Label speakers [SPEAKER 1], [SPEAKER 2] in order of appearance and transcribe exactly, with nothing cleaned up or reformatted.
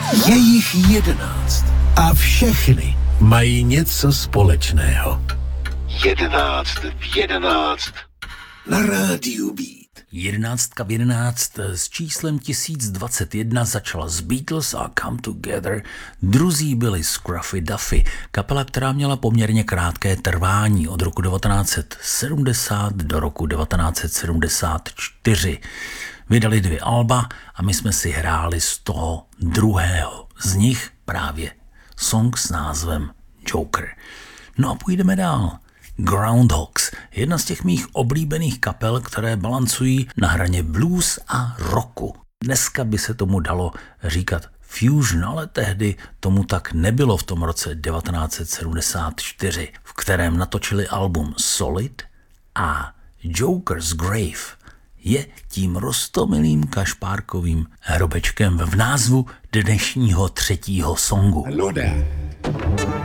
[SPEAKER 1] Je jich jedenáct a všechny mají něco společného. Jedenáct v jedenáct na rádiu Beat.
[SPEAKER 2] Jedenáctka v jedenáct s číslem tisíc dvacet jedna začala z Beatles a Come Together, druzí byli Scruffy Duffy, kapela, která měla poměrně krátké trvání od roku devatenáct set sedmdesát do roku devatenáct set sedmdesát čtyři. Vydali dvě alba a my jsme si hráli z toho druhého. Z nich právě song s názvem Joker. No a půjdeme dál. Groundhogs, jedna z těch mých oblíbených kapel, které balancují na hraně blues a rocku. Dneska by se tomu dalo říkat fusion, ale tehdy tomu tak nebylo v tom roce devatenáct set sedmdesát čtyři, v kterém natočili album Solid a Joker's Grave je tím roztomilým kašpárkovým hrobečkem v názvu dnešního třetího songu.
[SPEAKER 1] Hello there.